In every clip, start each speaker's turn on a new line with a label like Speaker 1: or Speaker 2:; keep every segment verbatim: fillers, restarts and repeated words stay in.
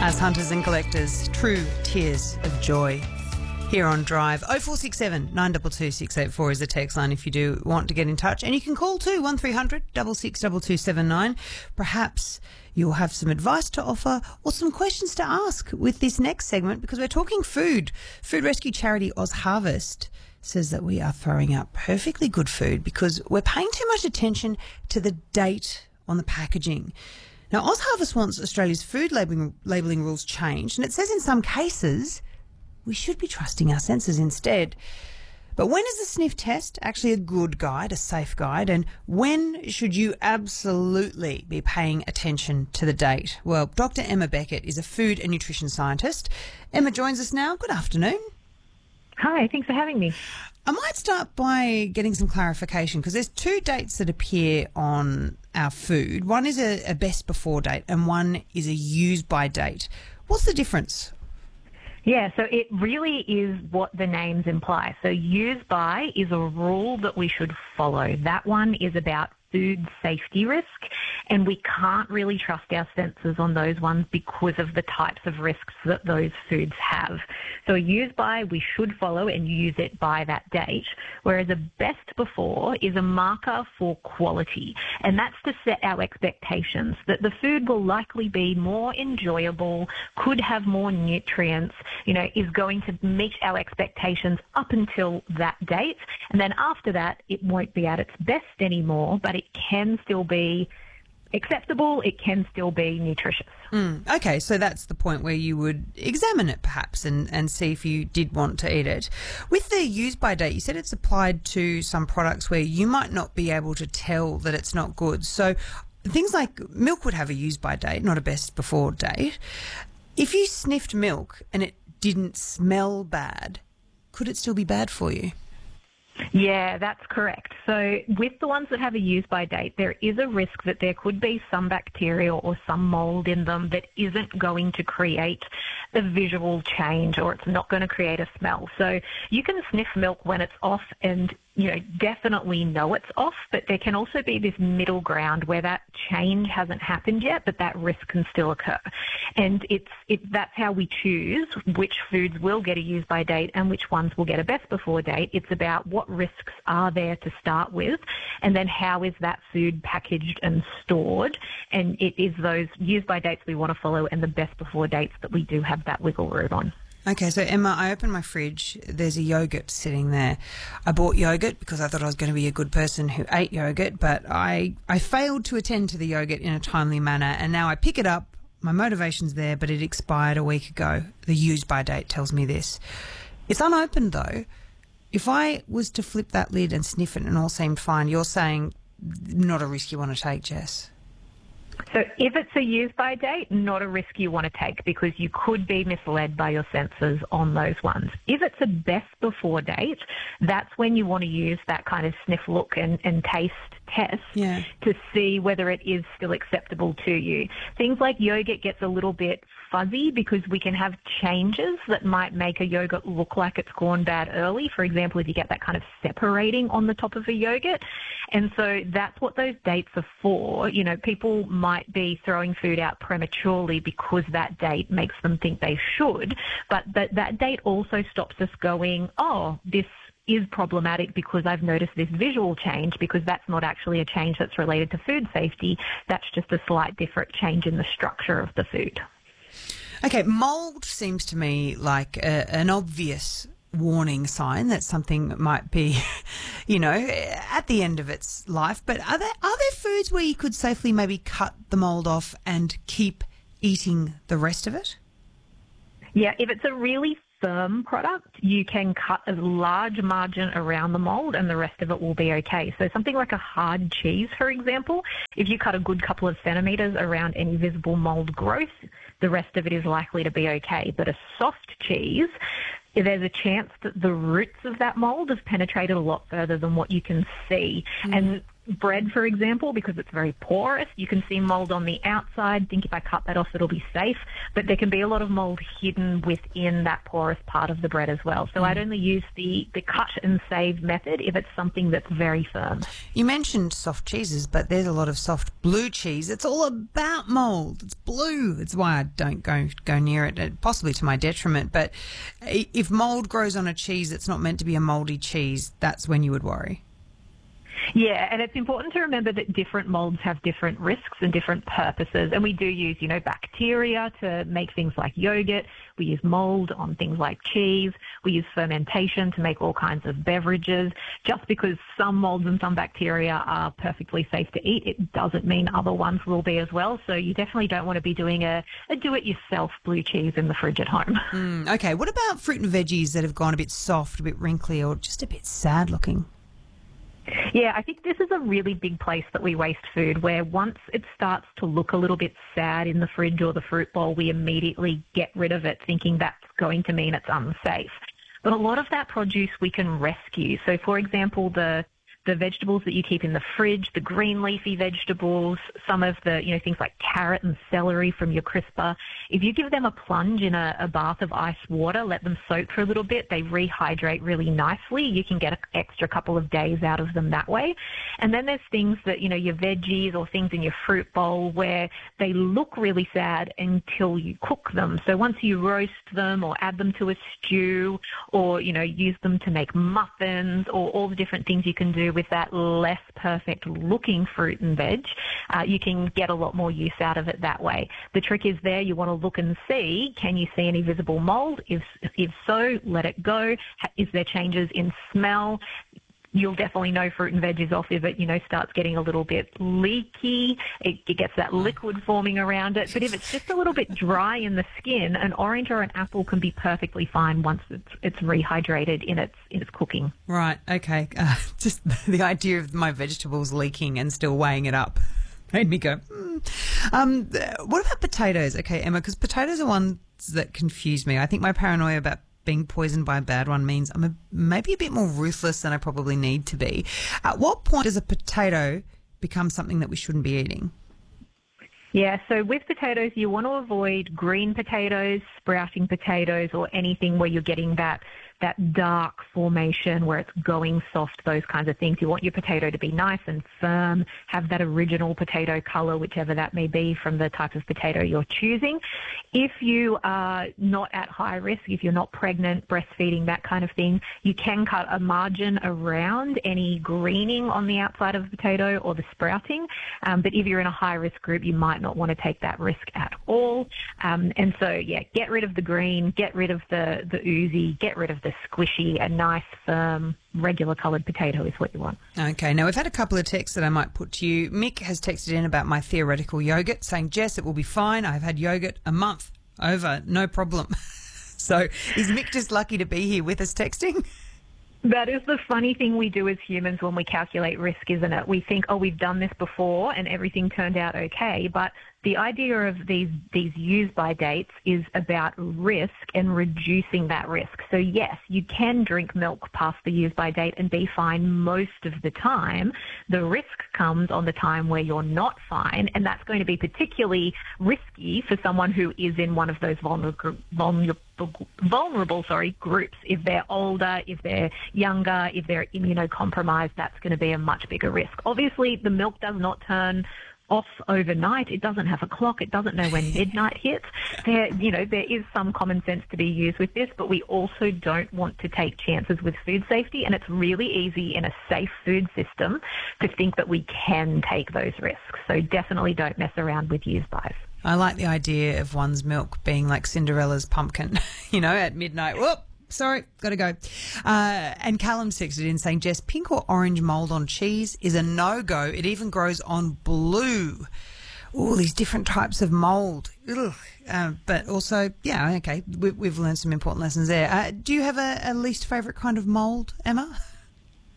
Speaker 1: as hunters and collectors, true tears of joy here on Drive. oh four six seven, nine two two, six eight four is the text line if you do want to get in touch. And you can call too, one three hundred, six six two two seven nine. Perhaps you'll have some advice to offer or some questions to ask with this next segment, because we're talking food. Food rescue charity Oz Harvest says that we are throwing out perfectly good food because we're paying too much attention to the date on the packaging. Now, Oz Harvest wants Australia's food labelling, labelling rules changed, and it says in some cases we should be trusting our senses instead. But when is the sniff test actually a good guide, a safe guide, and when should you absolutely be paying attention to the date? Well, Doctor Emma Beckett is a food and nutrition scientist. Emma joins us now. Good afternoon.
Speaker 2: Hi, thanks for having me.
Speaker 1: I might start by getting some clarification, because there's two dates that appear on our food. One is a, a best before date and one is a use by date. What's the difference?
Speaker 2: Yeah, so it really is what the names imply. So use by is a rule that we should follow. That one is about food safety risk, and we can't really trust our senses on those ones because of the types of risks that those foods have. So a use by we should follow and use it by that date, whereas a best before is a marker for quality, and that's to set our expectations that the food will likely be more enjoyable, could have more nutrients, you know, is going to meet our expectations up until that date, and then after that it won't be at its best anymore, but it can still be acceptable, it can still be nutritious.
Speaker 1: Mm, okay, so that's the point where you would examine it perhaps and, and see if you did want to eat it. With the use by date, you said it's applied to some products where you might not be able to tell that it's not good. So things like milk would have a use by date, not a best before date. If you sniffed milk and it didn't smell bad, could it still be bad for you?
Speaker 2: Yeah, that's correct. So with the ones that have a use by date, there is a risk that there could be some bacteria or some mold in them that isn't going to create a visual change, or it's not going to create a smell. So you can sniff milk when it's off and, you know, definitely know it's off, but there can also be this middle ground where that change hasn't happened yet, but that risk can still occur. And it's it, that's how we choose which foods will get a use by date and which ones will get a best before date. It's about what risks are there to start with, and then how is that food packaged and stored. And it is those use by dates we want to follow and the best before dates that we do have that wiggle room on.
Speaker 1: Okay, so Emma, I opened my fridge. There's a yogurt sitting there. I bought yogurt because I thought I was going to be a good person who ate yogurt, but I, I failed to attend to the yogurt in a timely manner, and now I pick it up. My motivation's there, but it expired a week ago. The use by date tells me this. It's unopened though. If I was to flip that lid and sniff it and all seemed fine, you're saying not a risk you want to take, Jess?
Speaker 2: So if it's a use by date, not a risk you want to take, because you could be misled by your senses on those ones. If it's a best before date, that's when you want to use that kind of sniff, look and, and taste test
Speaker 1: yeah.
Speaker 2: to see whether it is still acceptable to you. Things like yogurt gets a little bit fuzzy because we can have changes that might make a yogurt look like it's gone bad early. For example, if you get that kind of separating on the top of a yogurt. And so that's what those dates are for. You know, people might be throwing food out prematurely because that date makes them think they should, but that, that date also stops us going, oh, this is problematic because I've noticed this visual change, because that's not actually a change that's related to food safety. That's just a slight different change in the structure of the food.
Speaker 1: Okay, mould seems to me like a, an obvious warning sign that something might be, you know, at the end of its life. But are there, are there foods where you could safely maybe cut the mould off and keep eating the rest of it?
Speaker 2: Yeah, if it's a really firm product, you can cut a large margin around the mould and the rest of it will be okay. So something like a hard cheese, for example, if you cut a good couple of centimetres around any visible mould growth, the rest of it is likely to be okay. But a soft cheese, there's a chance that the roots of that mould have penetrated a lot further than what you can see. Mm. And bread, for example, because it's very porous, you can see mold on the outside. Think if I cut that off, it'll be safe. But there can be a lot of mold hidden within that porous part of the bread as well. So mm. I'd only use the, the cut and save method if it's something that's very firm.
Speaker 1: You mentioned soft cheeses, but there's a lot of soft blue cheese. It's all about mold. It's blue. It's why I don't go go near it, possibly to my detriment. But if mold grows on a cheese that's not meant to be a moldy cheese, that's when you would worry.
Speaker 2: Yeah, and it's important to remember that different molds have different risks and different purposes. And we do use, you know, bacteria to make things like yogurt. We use mold on things like cheese. We use fermentation to make all kinds of beverages. Just because some molds and some bacteria are perfectly safe to eat, it doesn't mean other ones will be as well. So you definitely don't want to be doing a, a do-it-yourself blue cheese in the fridge at home.
Speaker 1: Mm, okay, what about fruit and veggies that have gone a bit soft, a bit wrinkly, or just a bit sad looking?
Speaker 2: Yeah, I think this is a really big place that we waste food, where once it starts to look a little bit sad in the fridge or the fruit bowl, we immediately get rid of it thinking that's going to mean it's unsafe. But a lot of that produce we can rescue. So, for example, the the vegetables that you keep in the fridge, the green leafy vegetables, some of the, you know, things like carrot and celery from your crisper. If you give them a plunge in a, a bath of ice water, let them soak for a little bit, they rehydrate really nicely. You can get an extra couple of days out of them that way. And then there's things that, you know, your veggies or things in your fruit bowl where they look really sad until you cook them. So once you roast them or add them to a stew or, you know, use them to make muffins or all the different things you can do with that less perfect looking fruit and veg, uh, you can get a lot more use out of it that way. The trick is there, you want to look and see, can you see any visible mold? If, if so, let it go. Is there changes in smell? You'll definitely know fruit and veg is off if it, you know, starts getting a little bit leaky. It, it gets that liquid forming around it. But if it's just a little bit dry in the skin, an orange or an apple can be perfectly fine once it's it's rehydrated in its in its cooking.
Speaker 1: Right. Okay. Uh, just the idea of my vegetables leaking and still weighing it up made me go. Hmm. Um, what about potatoes? Okay, Emma, because potatoes are ones that confuse me. I think my paranoia about being poisoned by a bad one means I'm a, maybe a bit more ruthless than I probably need to be. At what point does a potato become something that we shouldn't be eating?
Speaker 2: Yeah, so with potatoes, you want to avoid green potatoes, sprouting potatoes, or anything where you're getting that that dark formation where it's going soft, those kinds of things. You want your potato to be nice and firm, have that original potato colour, whichever that may be from the type of potato you're choosing. If you are not at high risk, if you're not pregnant, breastfeeding, that kind of thing, you can cut a margin around any greening on the outside of the potato or the sprouting. Um, but if you're in a high-risk group, you might not want to take that risk at all. Um, and so, yeah, get rid of the green, get rid of the, the oozy, get rid of the squishy. A nice, firm, regular coloured potato is what you want.
Speaker 1: Okay, now we've had a couple of texts that I might put to you. Mick has texted in about my theoretical yogurt, saying, Jess, it will be fine. I've had yogurt a month over, no problem. So is Mick just lucky to be here with us texting?
Speaker 2: That is the funny thing we do as humans when we calculate risk, isn't it? We think, oh, we've done this before and everything turned out okay. But the idea of these, these use-by dates is about risk and reducing that risk. So, yes, you can drink milk past the use-by date and be fine most of the time. The risk comes on the time where you're not fine, and that's going to be particularly risky for someone who is in one of those vulnerable, vulnerable vulnerable sorry groups. If they're older, if they're younger, if they're immunocompromised, that's going to be a much bigger risk. Obviously, the milk does not turn off overnight. It doesn't have a clock. It doesn't know when midnight hits. There, you know, there is some common sense to be used with this, but we also don't want to take chances with food safety, and it's really easy in a safe food system to think that we can take those risks. So definitely don't mess around with use-bys.
Speaker 1: I like the idea of one's milk being like Cinderella's pumpkin, you know, at midnight. Whoop, sorry, got to go. Uh, and Callum texted in saying, Jess, pink or orange mould on cheese is a no-go. It even grows on blue. All these different types of mould. Ugh. Uh, but also, yeah, okay, we, we've learned some important lessons there. Uh, do you have a, a least favourite kind of mould, Emma?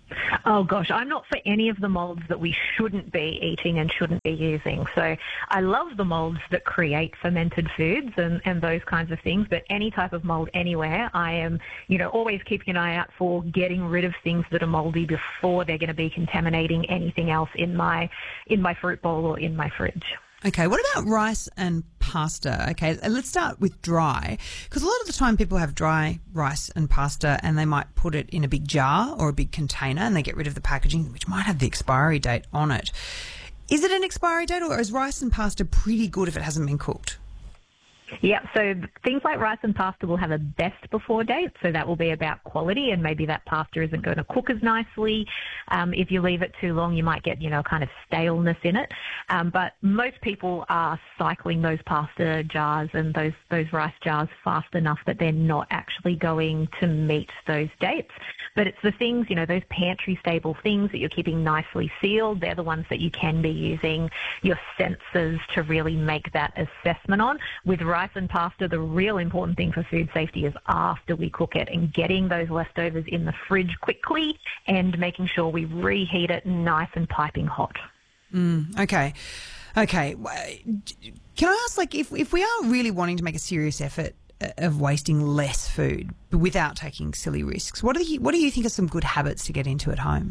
Speaker 2: Oh, gosh, I'm not for any of the moulds that we shouldn't be eating and shouldn't be using. So I love the moulds that create fermented foods and, and those kinds of things, but any type of mould anywhere, I am, you know, always keeping an eye out for getting rid of things that are mouldy before they're going to be contaminating anything else in my in my fruit bowl or in my fridge.
Speaker 1: Okay, what about rice and pasta? Okay, and let's start with dry, because a lot of the time people have dry rice and pasta and they might put it in a big jar or a big container and they get rid of the packaging, which might have the expiry date on it. Is it an expiry date, or is rice and pasta pretty good if it hasn't been cooked?
Speaker 2: Yeah, so things like rice and pasta will have a best before date, so that will be about quality, and maybe that pasta isn't going to cook as nicely. Um, if you leave it too long, you might get, you know, kind of staleness in it. Um, but most people are cycling those pasta jars and those, those rice jars fast enough that they're not actually going to meet those dates. But it's the things, you know, those pantry stable things that you're keeping nicely sealed, they're the ones that you can be using your senses to really make that assessment on. With rice and pasta, the real important thing for food safety is after we cook it and getting those leftovers in the fridge quickly and making sure we reheat it nice and piping hot.
Speaker 1: Mm, okay. Okay. Can I ask, like, if, if we are really wanting to make a serious effort of wasting less food without taking silly risks, what do you, what do you think are some good habits to get into at home?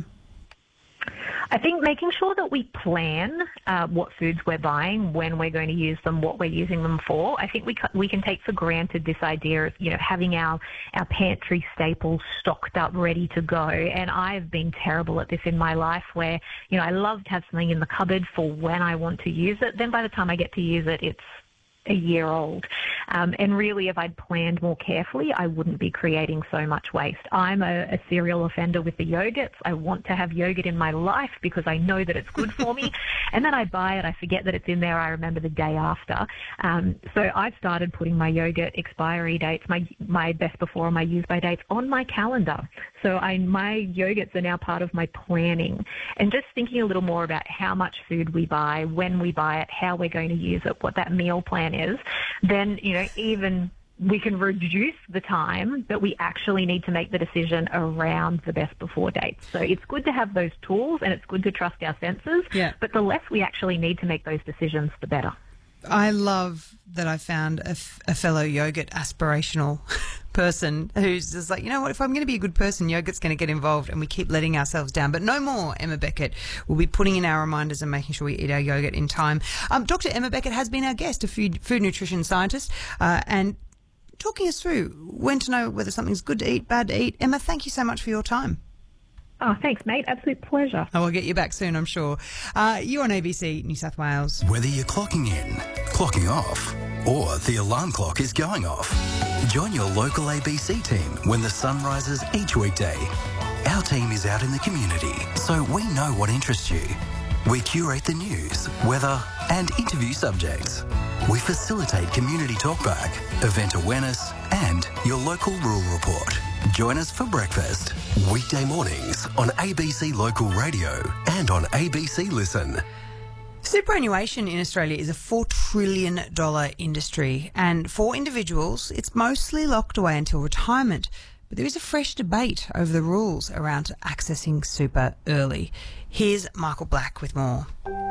Speaker 2: I think making sure that we plan uh, what foods we're buying, when we're going to use them, what we're using them for. I think we ca- we can take for granted this idea of, you know, having our, our pantry staples stocked up, ready to go. And I've been terrible at this in my life where, you know, I love to have something in the cupboard for when I want to use it. Then by the time I get to use it, it's a year old. Um, and really, if I'd planned more carefully, I wouldn't be creating so much waste. I'm a, a serial offender with the yogurts. I want to have yogurt in my life because I know that it's good for me. And then I buy it, I forget that it's in there, I remember the day after. Um, so I've started putting my yogurt expiry dates, my my best before and my use by dates on my calendar. So I, my yogurts are now part of my planning. And just thinking a little more about how much food we buy, when we buy it, how we're going to use it, what that meal plan is, then, you know, even we can reduce the time that we actually need to make the decision around the best before dates. So it's good to have those tools and it's good to trust our senses,
Speaker 1: yeah.
Speaker 2: But the less we actually need to make those decisions, the better.
Speaker 1: I love that I found a, f- a fellow yogurt aspirational person who's just like, you know what, if I'm going to be a good person, yogurt's going to get involved, and we keep letting ourselves down. But no more, Emma Beckett. We'll be putting in our reminders and making sure we eat our yogurt in time. Um, Doctor Emma Beckett has been our guest, a food, food nutrition scientist, uh, and talking us through when to know whether something's good to eat, bad to eat. Emma, thank you so much for your time.
Speaker 2: Oh, thanks, mate. Absolute pleasure.
Speaker 1: I will get you back soon, I'm sure. Uh, you're on A B C New South Wales.
Speaker 3: Whether you're clocking in, clocking off, or the alarm clock is going off, join your local A B C team when the sun rises each weekday. Our team is out in the community, so we know what interests you. We curate the news, weather, and interview subjects. We facilitate community talkback, event awareness, and your local rural report. Join us for breakfast, weekday mornings on A B C Local Radio and on A B C Listen.
Speaker 1: Superannuation in Australia is a four trillion dollars industry, and for individuals, it's mostly locked away until retirement. But there is a fresh debate over the rules around accessing super early. Here's Michael Black with more.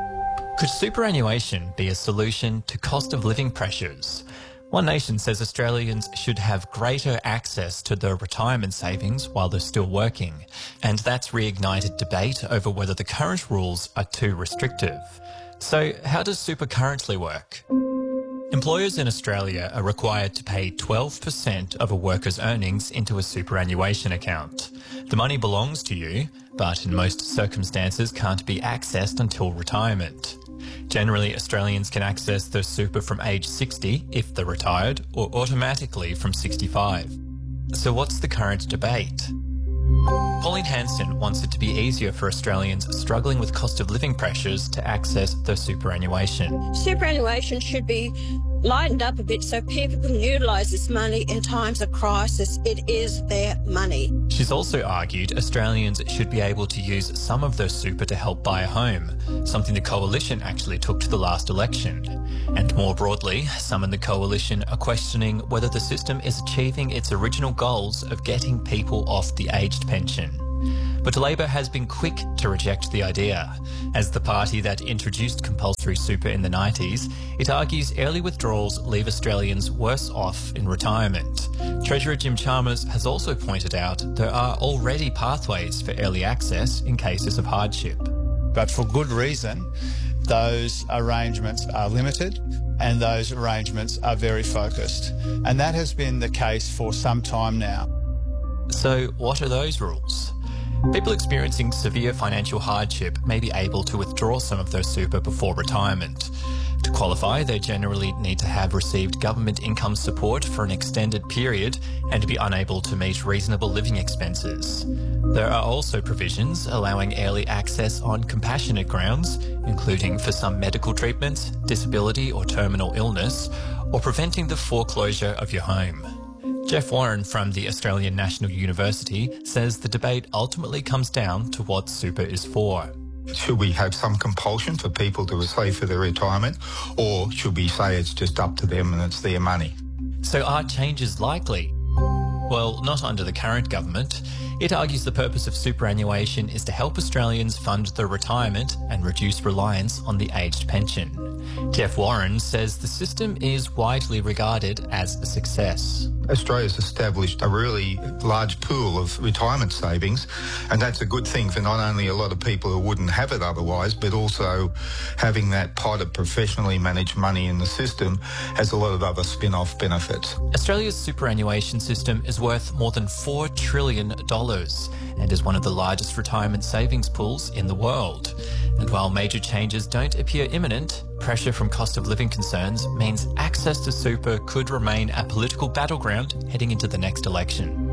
Speaker 4: Could superannuation be a solution to cost of living pressures? One Nation says Australians should have greater access to their retirement savings while they're still working, and that's reignited debate over whether the current rules are too restrictive. So how does super currently work? Employers in Australia are required to pay twelve percent of a worker's earnings into a superannuation account. The money belongs to you, but in most circumstances can't be accessed until retirement. Generally, Australians can access their super from age sixty if they're retired, or automatically from sixty-five. So what's the current debate? Pauline Hanson wants it to be easier for Australians struggling with cost of living pressures to access their superannuation.
Speaker 5: Superannuation should be lightened up a bit so people can utilise this money in times of crisis. It is their money.
Speaker 4: She's also argued Australians should be able to use some of their super to help buy a home, something the Coalition actually took to the last election. And more broadly, some in the Coalition are questioning whether the system is achieving its original goals of getting people off the aged pension. But Labor has been quick to reject the idea. As the party that introduced compulsory super in the nineties, it argues early withdrawals leave Australians worse off in retirement. Treasurer Jim Chalmers has also pointed out there are already pathways for early access in cases of hardship.
Speaker 6: But for good reason, those arrangements are limited and those arrangements are very focused. And that has been the case for some time now.
Speaker 4: So what are those rules? People experiencing severe financial hardship may be able to withdraw some of their super before retirement. To qualify, they generally need to have received government income support for an extended period and to be unable to meet reasonable living expenses. There are also provisions allowing early access on compassionate grounds, including for some medical treatments, disability or terminal illness, or preventing the foreclosure of your home. Jeff Warren from the Australian National University says the debate ultimately comes down to what super is for.
Speaker 7: Should we have some compulsion for people to save for their retirement, or should we say it's just up to them and it's their money?
Speaker 4: So are changes likely? Well, not under the current government. It argues the purpose of superannuation is to help Australians fund their retirement and reduce reliance on the aged pension. Jeff Warren says the system is widely regarded as a success.
Speaker 7: Australia's established a really large pool of retirement savings, and that's a good thing for not only a lot of people who wouldn't have it otherwise, but also having that pot of professionally managed money in the system has a lot of other spin-off benefits.
Speaker 4: Australia's superannuation system is worth more than four trillion dollars and is one of the largest retirement savings pools in the world. And while major changes don't appear imminent, pressure from cost of living concerns means access to super could remain a political battleground heading into the next election.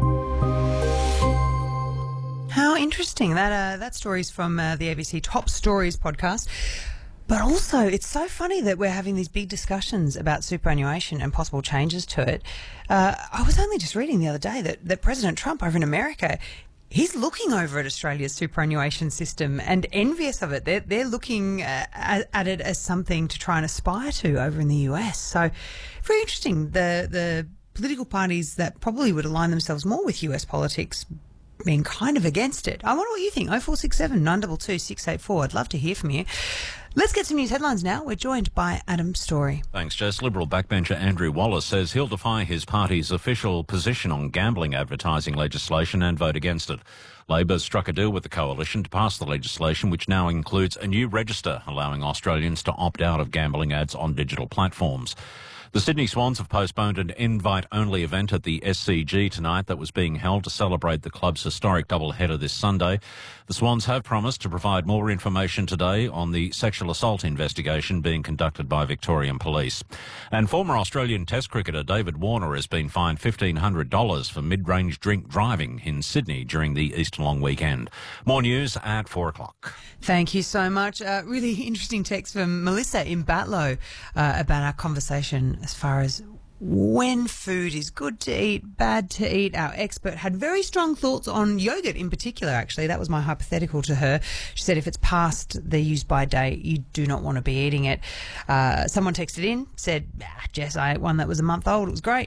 Speaker 1: How interesting. That uh, that story's from uh, the A B C Top Stories podcast. But also, it's so funny that we're having these big discussions about superannuation and possible changes to it. Uh, I was only just reading the other day that, that President Trump over in America, he's looking over at Australia's superannuation system and envious of it. They're, they're looking uh, at, at it as something to try and aspire to over in the U S. So very interesting. The, the political parties that probably would align themselves more with U S politics being kind of against it. I wonder what you think. oh four six seven, nine two two, six eight four. I'd love to hear from you. Let's get some news headlines now. We're joined by Adam Story.
Speaker 8: Thanks, Jess. Liberal backbencher Andrew Wallace says he'll defy his party's official position on gambling advertising legislation and vote against it. Labor struck a deal with the coalition to pass the legislation, which now includes a new register allowing Australians to opt out of gambling ads on digital platforms. The Sydney Swans have postponed an invite-only event at the S C G tonight that was being held to celebrate the club's historic doubleheader this Sunday. The Swans have promised to provide more information today on the sexual assault investigation being conducted by Victorian Police. And former Australian Test cricketer David Warner has been fined fifteen hundred dollars for mid-range drink driving in Sydney during the Easter long weekend. More news at four o'clock.
Speaker 1: Thank you so much. Uh, really interesting text from Melissa in Batlow uh, about our conversation as far as when food is good to eat, bad to eat. Our expert had very strong thoughts on yogurt in particular, actually. That was my hypothetical to her. She said if it's past the use-by date, you do not want to be eating it. Uh, someone texted in, said, ah, Jess, I ate one that was a month old. It was great.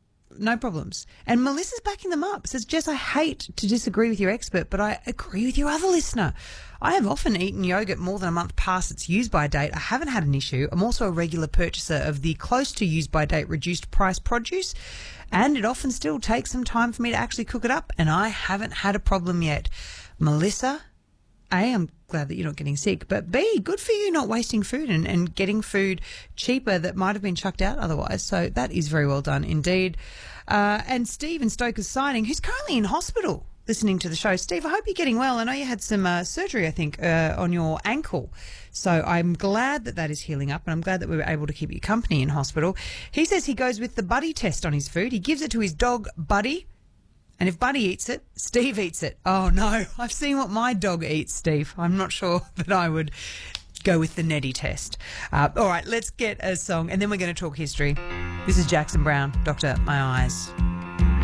Speaker 1: No problems. And Melissa's backing them up. Says, Jess, I hate to disagree with your expert, but I agree with your other listener. I have often eaten yogurt more than a month past its use-by date. I haven't had an issue. I'm also a regular purchaser of the close to use-by date reduced price produce, and it often still takes some time for me to actually cook it up, and I haven't had a problem yet. Melissa, A, I'm glad that you're not getting sick, but B, good for you not wasting food and, and getting food cheaper that might have been chucked out otherwise. So that is very well done indeed. Uh, and Steve in Stoker's Siding, who's currently in hospital listening to the show. Steve, I hope you're getting well. I know you had some uh, surgery, I think, uh, on your ankle. So I'm glad that that is healing up, and I'm glad that we were able to keep you company in hospital. He says he goes with the Buddy test on his food. He gives it to his dog, Buddy. And if Buddy eats it, Steve eats it. Oh, no. I've seen what my dog eats, Steve. I'm not sure that I would go with the Neddy test. Uh, all right, let's get a song, and then we're going to talk history. This is Jackson Brown, Doctor My Eyes.